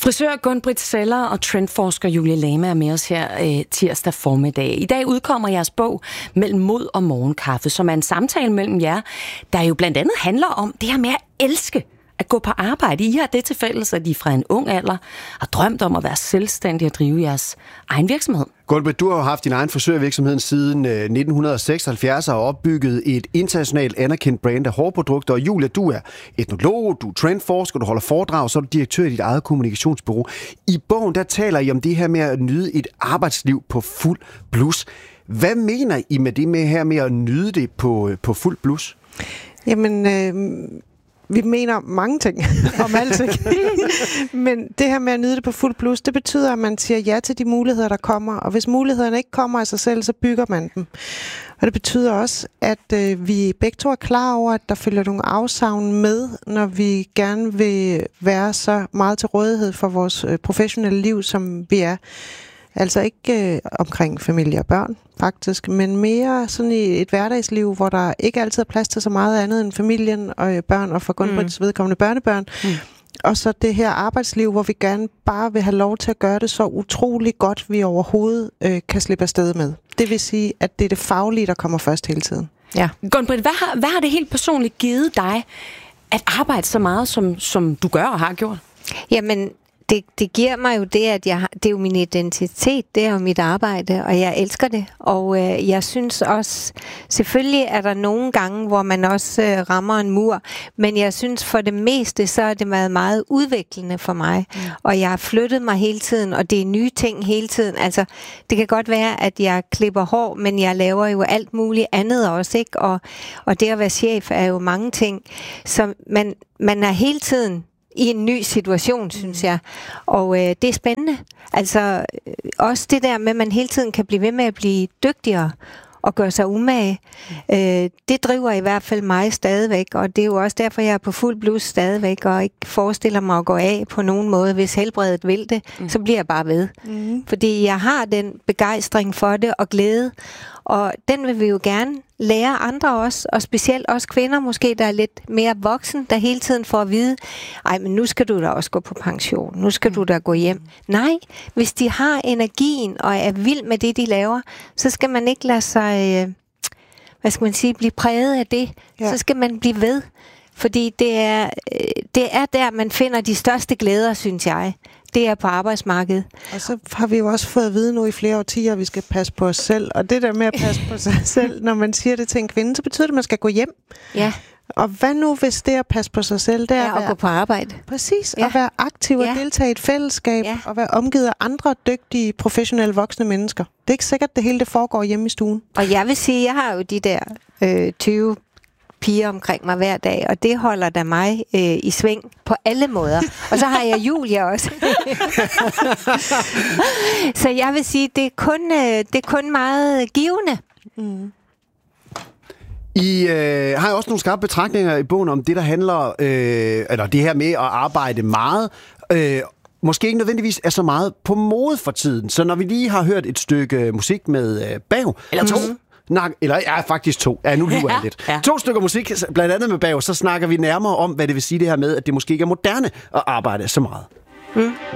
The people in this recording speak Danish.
Frisør Gun-Britt Zeller og trendforsker Julie Lama er med os her tirsdag formiddag. I dag udkommer jeres bog Mellem Mod og Morgenkaffe, som er en samtale mellem jer, der jo blandt andet handler om det her med at elske at gå på arbejde. I har det til fælles, at I fra en ung alder har drømt om at være selvstændige og drive jeres egen virksomhed. Du har jo haft din egen frisørvirksomhed siden 1976 og opbygget et internationalt anerkendt brand af hårprodukter. Og Julia, du er etnolog, du er trendforsker, du holder foredrag, så er du direktør i dit eget kommunikationsbureau. I bogen der taler I om det her med at nyde et arbejdsliv på fuld blus. Hvad mener I med det med at nyde det på fuld blus? Jamen, vi mener mange ting om alting. Men det her med at nyde det på fuld blus, det betyder, at man siger ja til de muligheder, der kommer. Og hvis mulighederne ikke kommer af sig selv, så bygger man dem. Og det betyder også, at vi begge to er klar over, at der følger nogle afsavn med, når vi gerne vil være så meget til rådighed for vores professionelle liv, som vi er. Altså ikke omkring familie og børn, faktisk, men mere sådan i et hverdagsliv, hvor der ikke altid er plads til så meget andet end familien og børn, og for Gun-Britts vedkommende børnebørn. Og så det her arbejdsliv, hvor vi gerne bare vil have lov til at gøre det så utrolig godt, vi overhovedet kan slippe afsted med. Det vil sige, at det er det faglige, der kommer først hele tiden. Ja. Gun-Britt, hvad har det helt personligt givet dig at arbejde så meget, som du gør og har gjort? Jamen, det giver mig jo det, at det er jo min identitet, det er jo mit arbejde, og jeg elsker det. Og jeg synes også, selvfølgelig er der nogle gange, hvor man også rammer en mur, men jeg synes for det meste, så er det været meget udviklende for mig. Og jeg har flyttet mig hele tiden, og det er nye ting hele tiden. Altså, det kan godt være, at jeg klipper hår, men jeg laver jo alt muligt andet også, ikke? Og det at være chef er jo mange ting. Så man er hele tiden i en ny situation, synes jeg. Og det er spændende. Altså, også det der med, at man hele tiden kan blive ved med at blive dygtigere og gøre sig umage. Det driver i hvert fald mig stadigvæk, og det er jo også derfor, jeg er på fuld blus stadigvæk, og ikke forestiller mig at gå af på nogen måde. Hvis helbredet vil det, så bliver jeg bare ved. Fordi jeg har den begejstring for det og glæde, og den vil vi jo gerne lære andre også, og specielt også kvinder måske, der er lidt mere voksen, der hele tiden får at vide, ej, men nu skal du da også gå på pension, nu skal du da gå hjem. Nej, hvis de har energien og er vild med det, de laver, så skal man ikke lade sig, blive præget af det. Ja. Så skal man blive ved, fordi det er der, man finder de største glæder, synes jeg. Det er på arbejdsmarkedet. Og så har vi jo også fået at vide nu i flere årtier, at vi skal passe på os selv. Og det der med at passe på sig selv, når man siger det til en kvinde, så betyder det, at man skal gå hjem. Ja. Og hvad nu, hvis det at passe på sig selv, det er at gå på arbejde? Præcis, at være aktiv og deltage i et fællesskab, og være omgivet af andre dygtige, professionelle voksne mennesker. Det er ikke sikkert, at det hele det foregår hjemme i stuen. Og jeg vil sige, jeg har jo de der 20 piger omkring mig hver dag, og det holder da mig i sving på alle måder. Og så har jeg Julia også. Så jeg vil sige, det er kun meget givende. I har jo også nogle skarpe betragtninger i bogen om det, der handler, eller det her med at arbejde meget, måske ikke nødvendigvis er så meget på mode for tiden. Så når vi lige har hørt et stykke musik med Bav, eller to, faktisk to. Ja, nu lyver jeg lidt. Ja. 2 stykker musik, blandt andet med Bav, så snakker vi nærmere om, hvad det vil sige det her med, at det måske ikke er moderne at arbejde så meget.